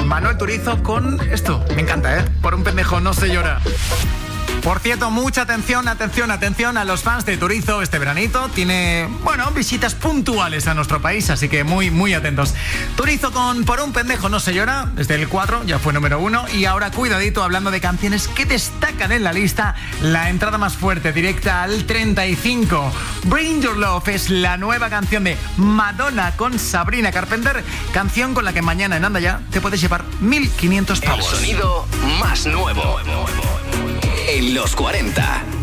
Manuel Turizo con esto. Me encanta, ¿eh? Por un pendejo no se llora. Por cierto, mucha atención a los fans de Turizo este veranito. Tiene, visitas puntuales a nuestro país, así que muy, muy atentos. Turizo con Por un pendejo no se llora, desde el 4, ya fue número 1. Y ahora, cuidadito, hablando de canciones que destacan en la lista, la entrada más fuerte, directa al 35. Bring Your Love es la nueva canción de Madonna con Sabrina Carpenter, canción con la que mañana en Anda Ya te puedes llevar 1.500 pavos. El sonido más nuevo en los 40.